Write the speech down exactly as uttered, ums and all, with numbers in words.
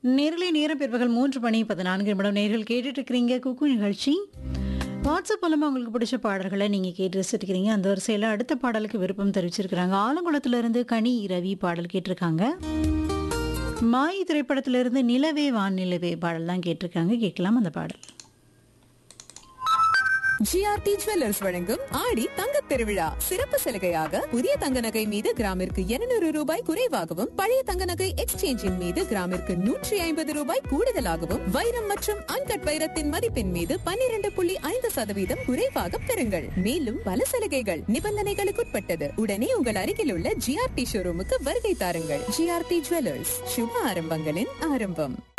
நேரலை நேரம் பிற்பகல் மூன்று மணி பதினான்கு நிமிடம் நேர்கள் கேட்டுட்டு இருக்கிறீங்க குக்கு நிகழ்ச்சி. வாட்ஸ்அப் மூலமாக உங்களுக்கு பிடிச்ச பாடல்களை நீங்கள் கேட்டு ரசிச்சிருக்கிறீங்க. அந்த வரிசையில் அடுத்த பாடலுக்கு விருப்பம் தெரிவிச்சிருக்கிறாங்க. ஆலங்குளத்திலிருந்து கனி ரவி பாடல் கேட்டிருக்காங்க. மாய் திரைப்படத்திலிருந்து நிலவே வான் நிலவே பாடல் தான் கேட்டிருக்காங்க. கேட்கலாம் அந்த பாடல். ஜிஆர்டி ஜுவல்லர்ஸ் வழங்கும் ஆடி தங்க திருவிழா சிறப்பு சலுகையாக புதிய தங்க நகை மீது கிராமிற்கு இருநூறு ரூபாய் குறைவாகவும் பழைய தங்க நகை எக்ஸ்சேஞ்சின் மீது கிராமிற்கு நூற்றி ஐம்பது ரூபாய் கூடுதலாகவும் வைரம் மற்றும் அன்கட் வைரத்தின் மதிப்பின் மீது பன்னிரண்டு புள்ளி ஐந்து சதவீதம் குறைவாக பெறுங்கள். மேலும் பல சலுகைகள் நிபந்தனைகளுக்குட்பட்டது. உடனே உங்கள் அருகில் உள்ள ஜிஆர்டி ஷோரூமுக்கு வருகை தாருங்கள். ஜிஆர்டி ஜுவல்லர்ஸ், சுப ஆரம்பங்களின் ஆரம்பம்.